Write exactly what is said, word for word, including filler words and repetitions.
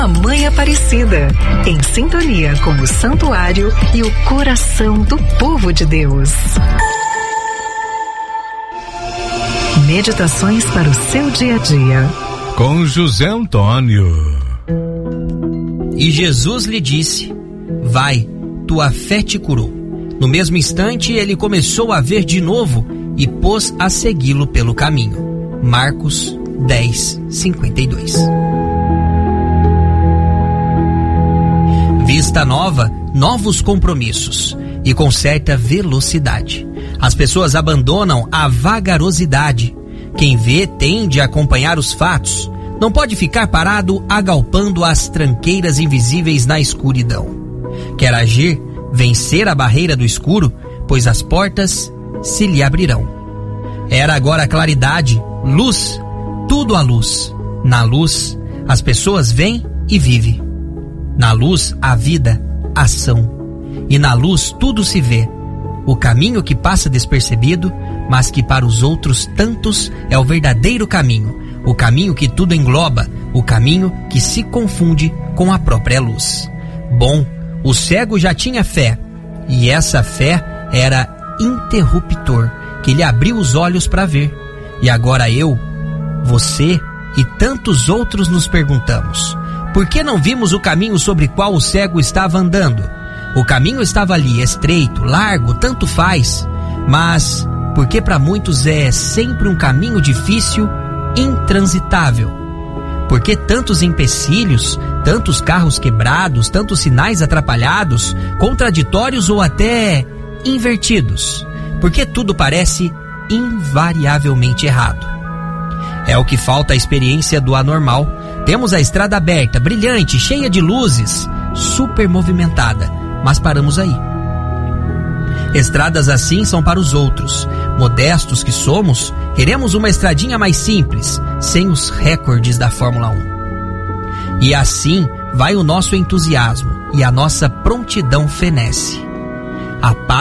A Mãe Aparecida, em sintonia com o santuário e o coração do povo de Deus. Meditações para o seu dia a dia. Com José Antônio. E Jesus lhe disse: vai, tua fé te curou. No mesmo instante ele começou a ver de novo e pôs a segui-lo pelo caminho. Marcos dez, cinquenta e dois. Vista nova, novos compromissos e com certa velocidade. As pessoas abandonam a vagarosidade. Quem vê tende a acompanhar os fatos. Não pode ficar parado agalpando as tranqueiras invisíveis na escuridão. Quer agir, vencer a barreira do escuro, pois as portas se lhe abrirão. Era agora claridade, luz, tudo à luz. Na luz, as pessoas vêm e vivem. Na luz, a vida, ação. E na luz tudo se vê. O caminho que passa despercebido, mas que para os outros tantos é o verdadeiro caminho. O caminho que tudo engloba, o caminho que se confunde com a própria luz. Bom, o cego já tinha fé, e essa fé era interruptor, que lhe abriu os olhos para ver. E agora eu, você e tantos outros nos perguntamos: por que não vimos o caminho sobre qual o cego estava andando? O caminho estava ali, estreito, largo, tanto faz, mas porque para muitos é sempre um caminho difícil, intransitável. Por que tantos empecilhos, tantos carros quebrados, tantos sinais atrapalhados, contraditórios ou até invertidos? Por que tudo parece invariavelmente errado? É o que falta a experiência do anormal. Temos a estrada aberta, brilhante, cheia de luzes, super movimentada, mas paramos aí. Estradas assim são para os outros. Modestos que somos, queremos uma estradinha mais simples, sem os recordes da Fórmula um. E assim vai o nosso entusiasmo e a nossa prontidão fenece. A paz